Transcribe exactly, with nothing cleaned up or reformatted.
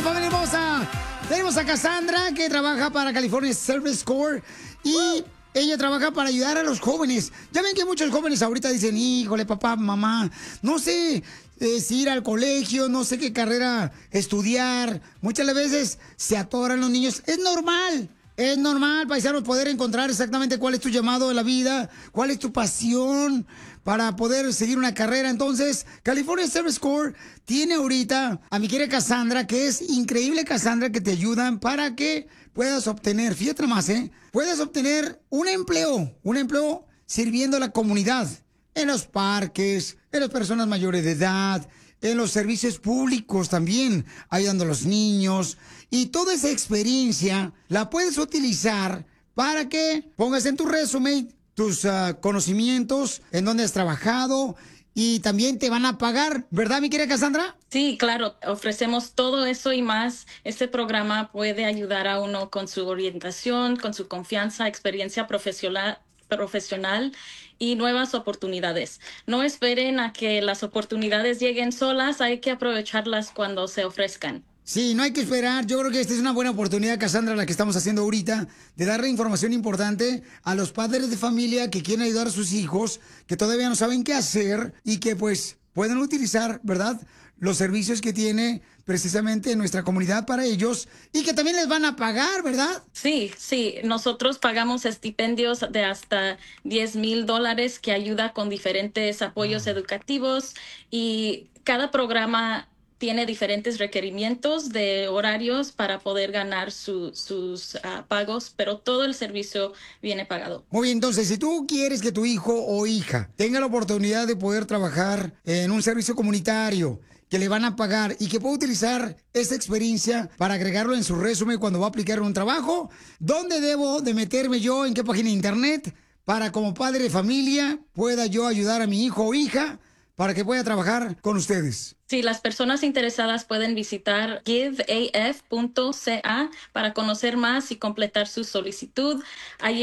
familia hermosa. Tenemos a Cassandra, que trabaja para California Service Corps y ella trabaja para ayudar a los jóvenes. Ya ven que muchos jóvenes ahorita dicen, híjole, papá, mamá, no sé eh, si ir al colegio, no sé qué carrera estudiar. Muchas veces se atoran los niños. Es normal. Es normal, paisanos, poder encontrar exactamente cuál es tu llamado de la vida, cuál es tu pasión para poder seguir una carrera. Entonces, California Service Corps tiene ahorita a mi querida Cassandra, que es increíble, Cassandra, que te ayudan para que puedas obtener, fíjate más, ¿eh? Puedes obtener un empleo, un empleo sirviendo a la comunidad, en los parques, en las personas mayores de edad, en los servicios públicos también, ayudando a los niños. Y toda esa experiencia la puedes utilizar para que pongas en tu resumen tus uh, conocimientos, en dónde has trabajado, y también te van a pagar, ¿verdad, mi querida Cassandra? Sí, claro, ofrecemos todo eso y más. Este programa puede ayudar a uno con su orientación, con su confianza, experiencia profesional, profesional y nuevas oportunidades. No esperen a que las oportunidades lleguen solas, hay que aprovecharlas cuando se ofrezcan. Sí, no hay que esperar. Yo creo que esta es una buena oportunidad, Cassandra, la que estamos haciendo ahorita, de darle información importante a los padres de familia que quieren ayudar a sus hijos, que todavía no saben qué hacer y que pues pueden utilizar, ¿verdad?, los servicios que tiene precisamente nuestra comunidad para ellos y que también les van a pagar, ¿verdad? Sí, sí, nosotros pagamos estipendios de hasta diez mil dólares que ayuda con diferentes apoyos educativos, y cada programa tiene diferentes requerimientos de horarios para poder ganar su- sus uh, pagos, pero todo el servicio viene pagado. Muy bien, entonces, si tú quieres que tu hijo o hija tenga la oportunidad de poder trabajar en un servicio comunitario, que le van a pagar y que pueda utilizar esa experiencia para agregarlo en su resumen cuando va a aplicar un trabajo, ¿dónde debo de meterme yo? ¿En qué página de internet? Para como padre de familia pueda yo ayudar a mi hijo o hija para que pueda trabajar con ustedes. Sí, las personas interesadas pueden visitar give a f punto c a para conocer más y completar su solicitud. Allí